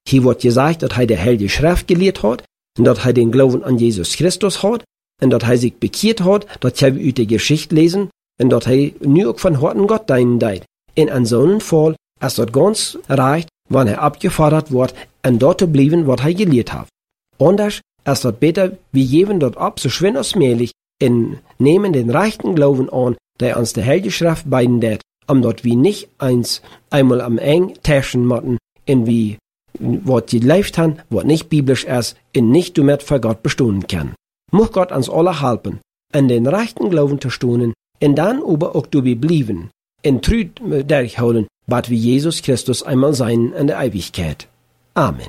Hier wird gesagt, dass er der Heilige Schrift gelehrt hat, und dass er den Glauben an Jesus Christus hat, und dass er sich bekehrt hat, das habe ich aus der Geschichte lesen, und dass er nu auch von Horten Gott deinen deit. In an so einem Fall ist das ganz recht, wenn er abgefordert wird, und dort zu bleiben, was er gelehrt hat. Anders ist das besser, wir geben dort ab, so schön als möglich, und nehmen den rechten Glauben an, der uns der Heilige Schrift beiden det, dort wir nicht einmal am eng täschen motten, in wie, was die lebt han, was nicht biblisch ist, in nicht damit für Gott bestehen kann. Muss Gott uns alle helfen, an den rechten Glauben zu stonen, und dann aber auch dabei bleiben, in Trüd durchholen, was wie Jesus Christus einmal sein in der Ewigkeit. Amen.